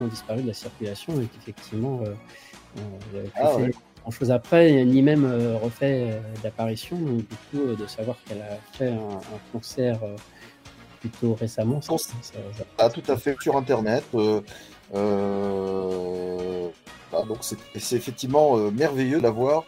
ont disparu de la circulation et qu'effectivement, il n'avait plus fait grand-chose après, ni même refait d'apparition. Donc du coup, de savoir qu'elle a fait un concert plutôt récemment, tout à fait sur Internet. Donc c'est effectivement merveilleux de la voir.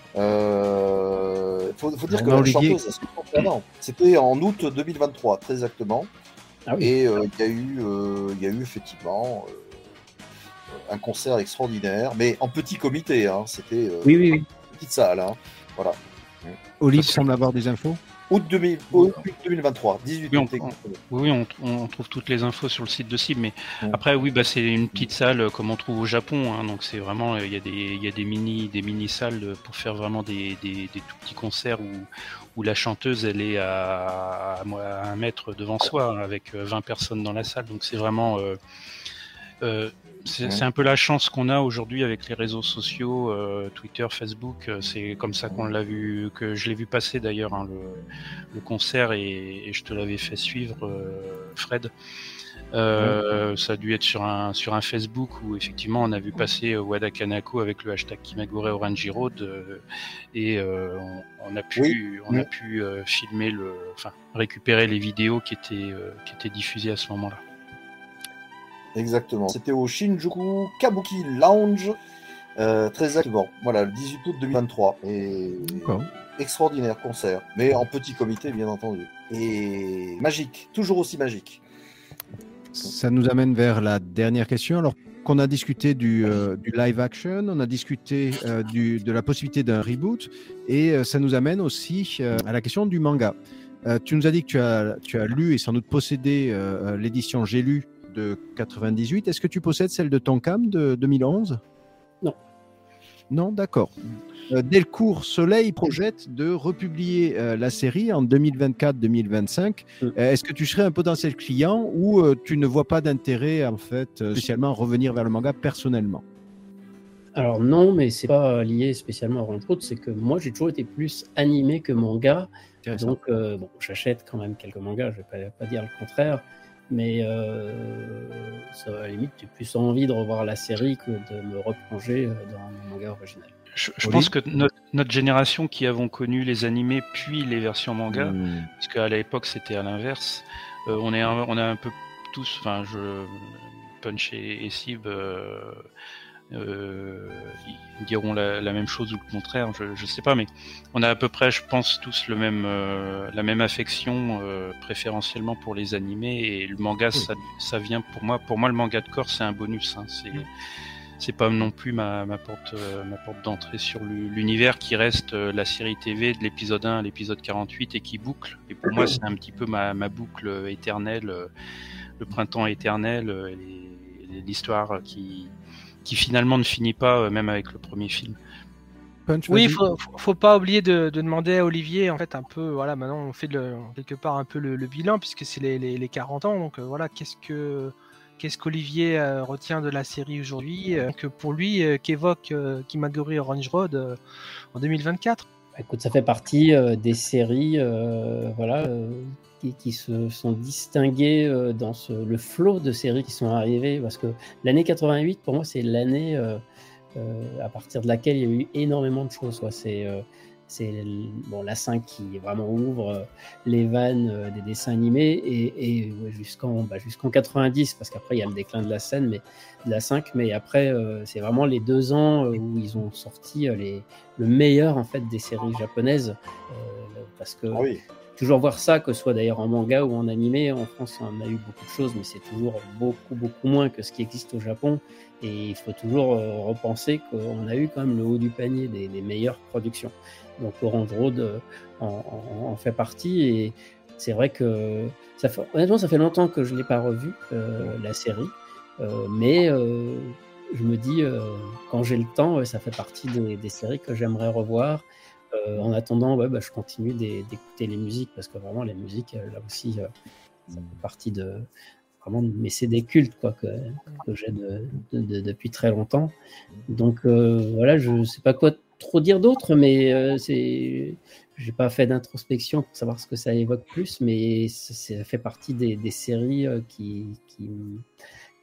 Faut dire que la chanteuse, c'était en août 2023, très exactement. Ah oui. Et il y a eu effectivement un concert extraordinaire, mais en petit comité. Hein. C'était oui. Petite salle. Hein. Voilà. Olive semble avoir des infos. Août 2023, 18 août. Oui, on trouve toutes les infos sur le site de Cible, mais après, oui, c'est une petite salle comme on trouve au Japon, hein, donc c'est vraiment, il y a des mini salles pour faire vraiment des tout petits concerts où la chanteuse, elle est à 1 mètre devant soi, avec 20 personnes dans la salle, donc c'est vraiment... c'est un peu la chance qu'on a aujourd'hui avec les réseaux sociaux, Twitter, Facebook. C'est comme ça qu'on l'a vu, que je l'ai vu passer d'ailleurs, hein, le concert, et je te l'avais fait suivre, Fred. Ça a dû être sur un Facebook où effectivement on a vu passer Wada Kanako avec le hashtag Kimagure Orange Road, et on a pu filmer récupérer les vidéos qui étaient diffusées à ce moment-là. Exactement. C'était au Shinjuku Kabuki Lounge, très exactement. Voilà, le 18 août 2023. Et extraordinaire concert, mais en petit comité, bien entendu. Et magique, toujours aussi magique. Ça nous amène vers la dernière question. Alors qu'on a discuté du live action, on a discuté de la possibilité d'un reboot, et ça nous amène aussi à la question du manga. Tu nous as dit que tu as lu et sans doute possédé l'édition J'ai lu de 98. Est-ce que tu possèdes celle de Tonkam de 2011 ? Non. Non, d'accord. Delcourt Soleil projette de republier la série en 2024-2025. Est-ce que tu serais un potentiel client, ou tu ne vois pas d'intérêt en fait spécialement à revenir vers le manga personnellement ? Alors non, mais c'est pas lié spécialement à Orange Road, c'est que moi j'ai toujours été plus animé que manga. Donc j'achète quand même quelques mangas, je vais pas dire le contraire. Mais ça, à la limite, j'ai plus envie de revoir la série que de me replonger dans le manga original. Je pense que notre génération qui avons connu les animés puis les versions manga, parce qu'à l'époque c'était à l'inverse, on a un peu tous, Punch et Sib, ils diront la même chose ou le contraire, je sais pas, mais on a à peu près, je pense, tous la même affection préférentiellement pour les animés, et le manga, ça vient pour moi le manga de corps, c'est un bonus, hein, c'est pas non plus ma porte d'entrée sur l'univers, qui reste la série TV de l'épisode 1 à l'épisode 48 et qui boucle, et pour moi c'est un petit peu ma boucle éternelle, le printemps éternel, et l'histoire qui finalement ne finit pas, même avec le premier film. Punch, oui, faut pas oublier de demander à Olivier, en fait, un peu, voilà, maintenant on fait quelque part un peu le bilan, puisque c'est les 40 ans, donc voilà, qu'est-ce qu'Olivier retient de la série aujourd'hui, que pour lui, qu'évoque Kimagure Orange Road en 2024 ? Écoute, ça fait partie des séries, qui se sont distinguées dans le flot de séries qui sont arrivées, parce que l'année 88, pour moi, c'est l'année à partir de laquelle il y a eu énormément de choses. C'est la 5 qui vraiment ouvre les vannes des dessins animés, et jusqu'en 90, parce qu'après il y a le déclin de la scène, mais de la 5, mais après c'est vraiment les 2 ans où ils ont sorti le meilleur en fait des séries japonaises, parce que toujours voir ça, que ce soit d'ailleurs en manga ou en animé, en France on a eu beaucoup de choses, mais c'est toujours beaucoup moins que ce qui existe au Japon, et il faut toujours repenser qu'on a eu quand même le haut du panier des meilleures productions. Donc Orange Road en fait partie, et c'est vrai que honnêtement ça fait longtemps que je ne l'ai pas revu, la série, mais je me dis quand j'ai le temps, ça fait partie des séries que j'aimerais revoir. En attendant, je continue d'écouter les musiques, parce que vraiment les musiques, là aussi, ça fait partie de mes CD cultes, quoi, que j'ai depuis très longtemps. Donc voilà, je sais pas quoi trop dire d'autre, mais j'ai pas fait d'introspection pour savoir ce que ça évoque plus, mais ça fait partie des séries qui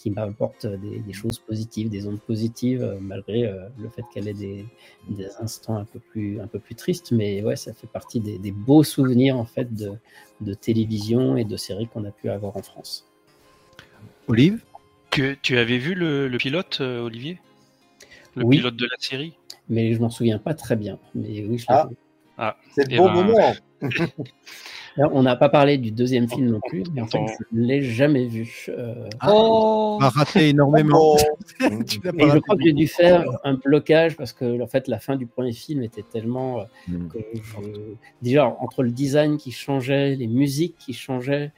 qui m'apporte des choses positives, des ondes positives, malgré le fait qu'elle ait des instants un peu plus tristes. Mais ouais, ça fait partie des beaux souvenirs en fait de télévision et de séries qu'on a pu avoir en France. Olive, tu avais vu le pilote, Olivier? Oui. Pilote de la série? Mais je m'en souviens pas très bien. Mais oui, je l'ai vu. C'est le bon moment. Là, on n'a pas parlé du deuxième film non plus, mais en fait, je ne l'ai jamais vu. on a raté énormément. Et je crois que j'ai dû faire un blocage parce que en fait, la fin du premier film était tellement que déjà entre le design qui changeait, les musiques qui changeaient.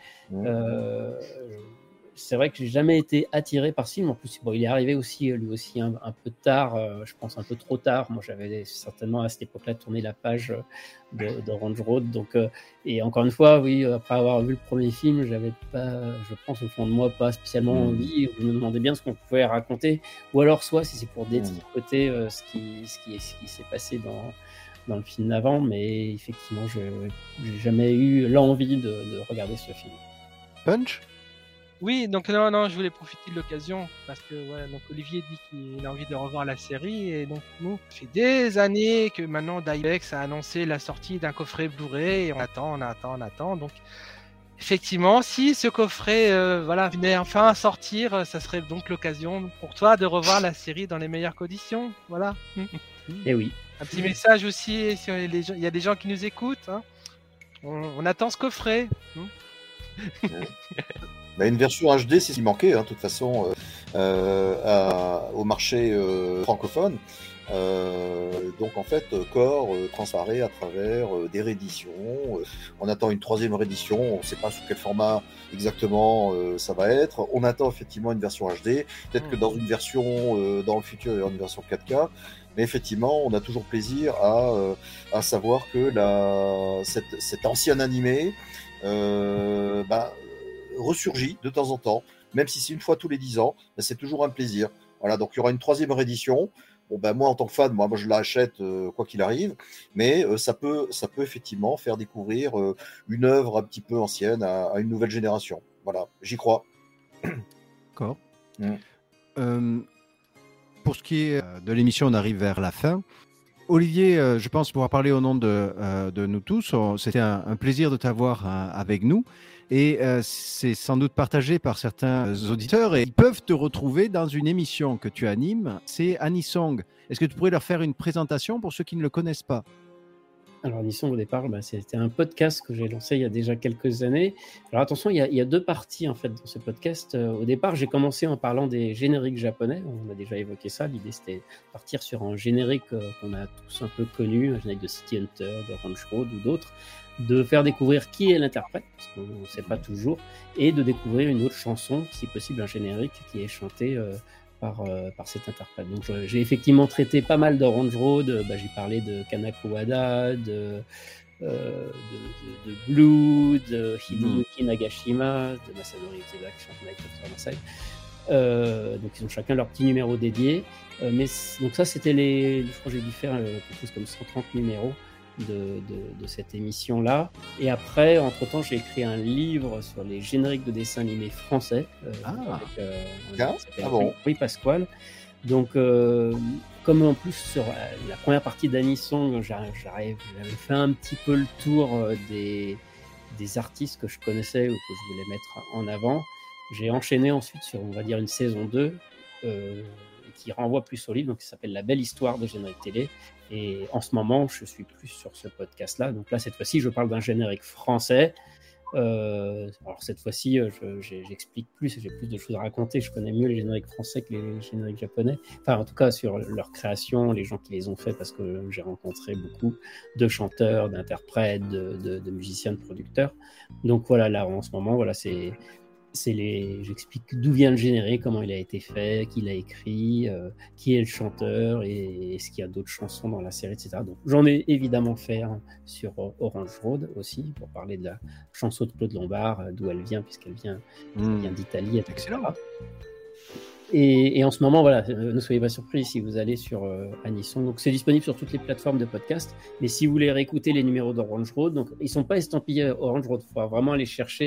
C'est vrai que j'ai jamais été attiré par ce film. En plus, il est arrivé aussi, lui aussi, un peu tard, je pense un peu trop tard. Moi, j'avais certainement à cette époque-là tourné la page d'Orange Road. Donc, et encore une fois, oui, après avoir vu le premier film, j'avais pas, je pense au fond de moi, pas spécialement envie. Je me demandais bien ce qu'on pouvait raconter, ou alors soit si c'est pour détricoter ce qui s'est passé dans le film d'avant. Mais effectivement, je n'ai jamais eu l'envie de regarder ce film. Punch? Oui, donc non, je voulais profiter de l'occasion parce que donc Olivier dit qu'il a envie de revoir la série et donc nous, ça fait des années que maintenant Dybex a annoncé la sortie d'un coffret Blu-ray et on attend. Donc effectivement, si ce coffret venait enfin à sortir, ça serait donc l'occasion pour toi de revoir la série dans les meilleures conditions. Voilà. Et oui. Un petit message aussi, si il y a des gens qui nous écoutent, hein. On attend ce coffret. Une version HD, c'est ce qui manquait, de toute façon, au marché francophone. Donc en fait, Core transparaît à travers des rééditions. On attend une troisième réédition, on ne sait pas sous quel format exactement ça va être. On attend effectivement une version HD. Peut-être que dans une version, dans le futur, il y aura une version 4K. Mais effectivement, on a toujours plaisir à savoir que cet ancien animé ressurgit de temps en temps, même si c'est une fois tous les 10 ans, c'est toujours un plaisir. Voilà, donc il y aura une troisième réédition. Moi en tant que fan, moi je l'achète quoi qu'il arrive, mais ça peut effectivement faire découvrir une œuvre un petit peu ancienne à une nouvelle génération. Voilà, j'y crois. D'accord. Pour ce qui est de l'émission, on arrive vers la fin. Olivier, je pense pouvoir parler au nom de nous tous. C'était un plaisir de t'avoir avec nous. Et c'est sans doute partagé par certains auditeurs. Et ils peuvent te retrouver dans une émission que tu animes. C'est Anisong. Est-ce que tu pourrais leur faire une présentation pour ceux qui ne le connaissent pas? Alors, Anisong, au départ, c'était un podcast que j'ai lancé il y a déjà quelques années. Alors, attention, il y a deux parties en fait dans ce podcast. Au départ, j'ai commencé en parlant des génériques japonais. On a déjà évoqué ça. L'idée, c'était de partir sur un générique qu'on a tous un peu connu, un générique de City Hunter, d'Orange Road ou d'autres, de faire découvrir qui est l'interprète, parce qu'on ne sait pas toujours, et de découvrir une autre chanson, si possible un générique qui est chanté par cet interprète. Donc j'ai effectivement traité pas mal d'Orange Road. J'ai parlé de Kanako Wada, de Blue, de Hideyuki Nagashima, de Masanori Ikeda qui chante Night of Masai. Donc ils ont chacun leur petit numéro dédié. Donc ça c'était je crois que j'ai dû faire quelque chose comme 130 numéros de cette émission-là. Et après, entre-temps, j'ai écrit un livre sur les génériques de dessins animés français. Oui, Pasquale. Donc, comme en plus sur la première partie d'Anisong, j'avais fait un petit peu le tour des artistes que je connaissais ou que je voulais mettre en avant, j'ai enchaîné ensuite sur, on va dire, une saison 2 qui renvoie plus au livre, donc qui s'appelle La Belle Histoire de générique télé. Et en ce moment, je suis plus sur ce podcast-là. Donc là, cette fois-ci, je parle d'un générique français. Alors cette fois-ci, j'explique plus, j'ai plus de choses à raconter. Je connais mieux les génériques français que les génériques japonais. Enfin, en tout cas, sur leur création, les gens qui les ont fait, parce que j'ai rencontré beaucoup de chanteurs, d'interprètes, de musiciens, de producteurs. Donc voilà, là, en ce moment, voilà, j'explique d'où vient le générique, comment il a été fait, qui l'a écrit, qui est le chanteur et est-ce qu'il y a d'autres chansons dans la série, etc. Donc j'en ai évidemment fait sur Orange Road aussi, pour parler de la chanson de Claude Lombard, d'où elle vient, puisqu'elle vient d'Italie, etc. Excellent. Et en ce moment, voilà, ne soyez pas surpris si vous allez sur Anisong. Donc c'est disponible sur toutes les plateformes de podcast. Mais si vous voulez réécouter les numéros d'Orange Road, donc ils ne sont pas estampillés Orange Road, il faut vraiment aller chercher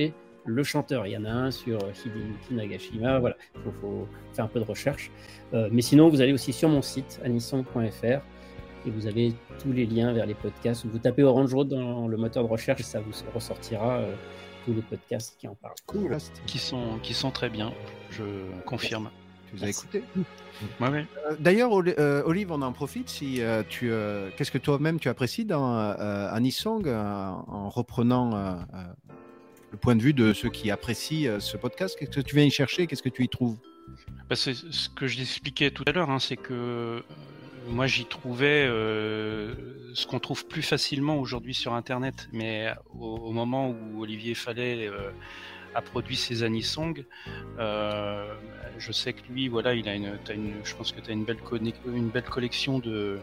le chanteur. Il y en a un sur Hideyuki Nagashima. Voilà, il faut faire un peu de recherche. Mais sinon, vous allez aussi sur mon site, anisong.fr, et vous avez tous les liens vers les podcasts. Vous tapez Orange Road dans le moteur de recherche et ça vous ressortira tous les podcasts qui en parlent. Cool. Qui sont très bien, je confirme. Tu vous as écouté? Ouais. D'ailleurs, Olive, on en profite. Si qu'est-ce que toi-même tu apprécies dans Anisong en reprenant le point de vue de ceux qui apprécient ce podcast? Qu'est-ce que tu viens y chercher? Qu'est-ce que tu y trouves? C'est ce que j'expliquais tout à l'heure, c'est que moi j'y trouvais ce qu'on trouve plus facilement aujourd'hui sur Internet, mais au moment où Olivier Fallet a produit ses Anisong, je sais que lui, voilà, je pense que tu as une belle collection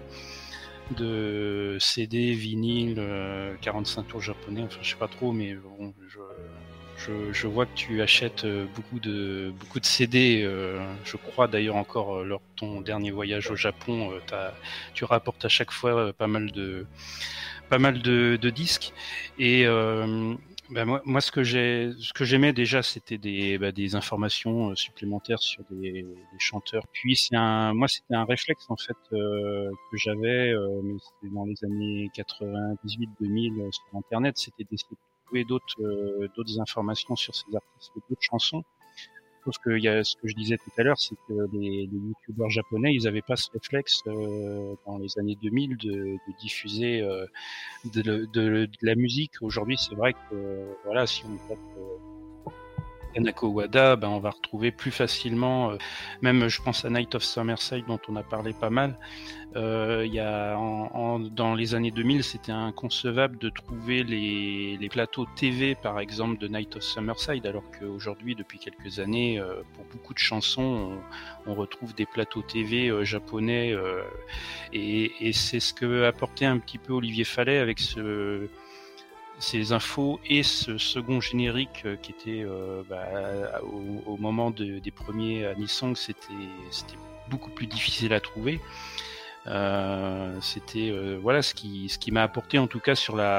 de CD, vinyle, 45 tours japonais, enfin je sais pas trop, mais bon, je vois que tu achètes beaucoup de CD. Je crois d'ailleurs encore lors de ton dernier voyage au Japon, tu rapportes à chaque fois pas mal de disques. Et moi, ce que j'aimais déjà, c'était des informations supplémentaires sur des chanteurs. Puis c'était un réflexe en fait que j'avais, mais c'était dans les années 98-2000 sur Internet, c'était d'essayer de trouver d'autres informations sur ces artistes et d'autres chansons. Parce que ce que je disais tout à l'heure, c'est que les youtubeurs japonais, ils n'avaient pas ce réflexe dans les années 2000 de diffuser de la musique. Aujourd'hui, c'est vrai que voilà, si on tape Kanako Wada, on va retrouver plus facilement, même je pense à Night of Summerside dont on a parlé pas mal. Dans les années 2000, c'était inconcevable de trouver les plateaux TV, par exemple, de Night of Summerside, alors qu'aujourd'hui, depuis quelques années, pour beaucoup de chansons, on retrouve des plateaux TV japonais, et c'est ce que apportait un petit peu Olivier Fallet avec ces infos et ce second générique qui était au moment des premiers Anisong, c'était beaucoup plus difficile à trouver. C'était voilà ce qui m'a apporté, en tout cas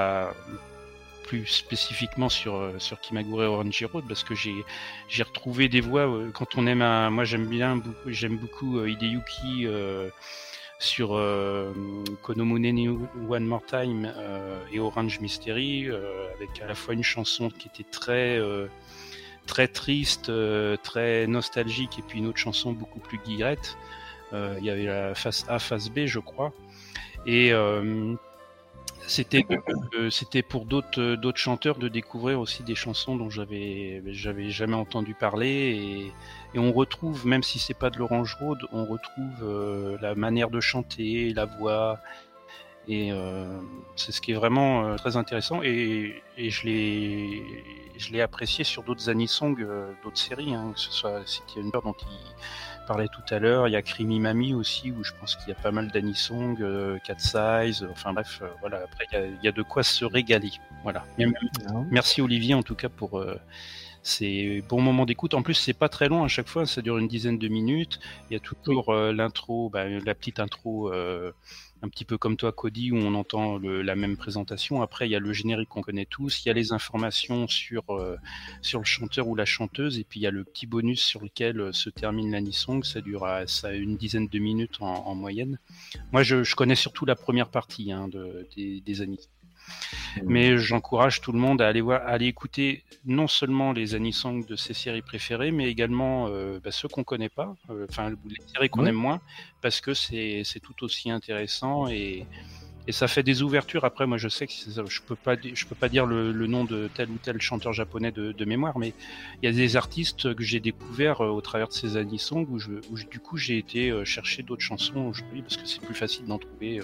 plus spécifiquement sur Kimagure Orange Road, parce que j'ai retrouvé des voix quand on aime moi j'aime beaucoup Hideyuki sur Konomune One More Time et Orange Mystery, avec à la fois une chanson qui était très triste, très nostalgique, et puis une autre chanson beaucoup plus guillerette. Il y avait la face A, face B, je crois, et c'était pour d'autres chanteurs de découvrir aussi des chansons dont j'avais jamais entendu parler, et on retrouve, même si c'est pas de l'Orange Road, on retrouve la manière de chanter, la voix, et c'est ce qui est vraiment très intéressant, et je l'ai apprécié sur d'autres Anisong, d'autres séries, que ce soit City Hunter dont il parlait tout à l'heure, il y a Creamy Mami aussi, où je pense qu'il y a pas mal d'Anisong, Cat Size, enfin bref, voilà, après il y a de quoi se régaler. Voilà. Merci Olivier en tout cas pour ces bons moments d'écoute. En plus, c'est pas très long à chaque fois, ça dure une dizaine de minutes. Il y a toujours l'intro, la petite intro, un petit peu comme toi Cody, où on entend la même présentation. Après, il y a le générique qu'on connaît tous, il y a les informations sur le chanteur ou la chanteuse, et puis il y a le petit bonus sur lequel se termine l'Anisong. Ça dure une dizaine de minutes en moyenne. Moi, je connais surtout la première partie des Anisong. Mais j'encourage tout le monde à aller écouter non seulement les Anisong de ses séries préférées, mais également ceux qu'on connaît pas, les séries qu'on aime moins, parce que c'est tout aussi intéressant, et ça fait des ouvertures. Après, moi je sais que je peux pas dire le nom de tel ou tel chanteur japonais de mémoire, mais il y a des artistes que j'ai découverts au travers de ces Anisong où du coup j'ai été chercher d'autres chansons aujourd'hui, parce que c'est plus facile d'en trouver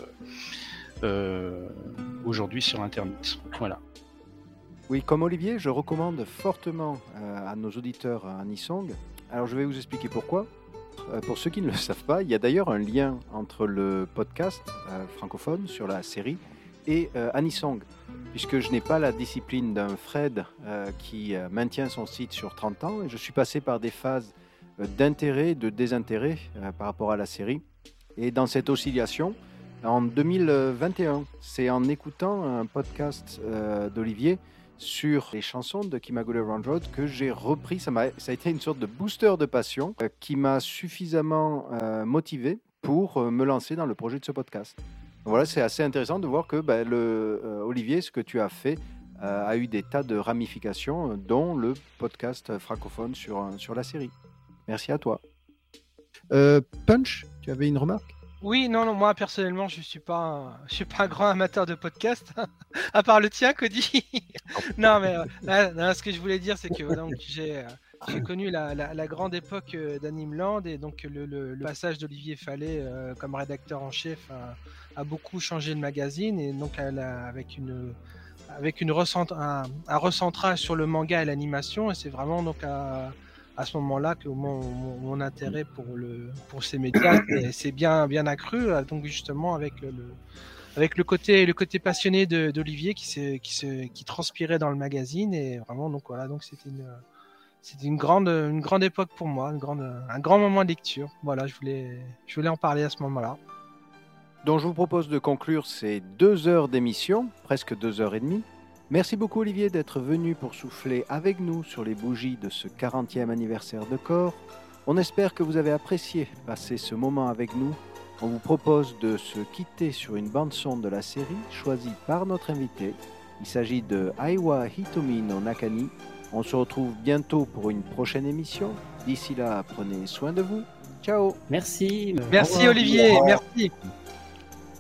aujourd'hui sur Internet. Voilà. Oui, comme Olivier, je recommande fortement à nos auditeurs Anisong. Alors je vais vous expliquer pourquoi. Pour ceux qui ne le savent pas, il y a d'ailleurs un lien entre le podcast francophone sur la série et Anisong, puisque je n'ai pas la discipline d'un Fred qui maintient son site sur 30 ans, et je suis passé par des phases d'intérêt, de désintérêt par rapport à la série. Et dans cette oscillation, en 2021, c'est en écoutant un podcast d'Olivier sur les chansons de Kimagure Road que j'ai repris. Ça a été une sorte de booster de passion qui m'a suffisamment motivé pour me lancer dans le projet de ce podcast. Donc voilà, c'est assez intéressant de voir que Olivier, ce que tu as fait a eu des tas de ramifications, dont le podcast francophone sur la série. Merci à toi. Punch, tu avais une remarque ? Oui, non, moi personnellement, je suis pas un grand amateur de podcast, à part le tien, Cody. Non, mais ce que je voulais dire, c'est que donc j'ai connu la grande époque d'Animeland, et donc le passage d'Olivier Fallet comme rédacteur en chef a beaucoup changé le magazine, et donc avec un recentrage sur le manga et l'animation, et c'est vraiment donc à ce moment-là que mon intérêt pour ces médias s'est bien accru, donc justement avec le côté passionné d'Olivier qui transpirait dans le magazine, et vraiment donc voilà, donc c'était une grande époque pour moi, un grand moment de lecture. Voilà, je voulais en parler à ce moment-là. Donc je vous propose de conclure ces 2 heures d'émission, presque 2 heures et demie. Merci beaucoup Olivier d'être venu pour souffler avec nous sur les bougies de ce 40e anniversaire de Core. On espère que vous avez apprécié passer ce moment avec nous. On vous propose de se quitter sur une bande-son de la série choisie par notre invité. Il s'agit de Aiwa Hitomi no Nakani. On se retrouve bientôt pour une prochaine émission. D'ici là, prenez soin de vous. Ciao. Merci. Merci Olivier, merci.